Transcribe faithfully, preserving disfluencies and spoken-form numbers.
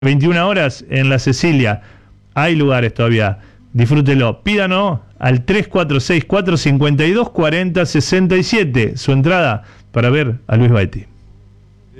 veintiuna horas en la Cecilia. Hay lugares todavía. Disfrútelo. Pídanos al tres cuatro seis, cuatro cinco dos, cuatro cero seis siete su entrada para ver a Luis Baety.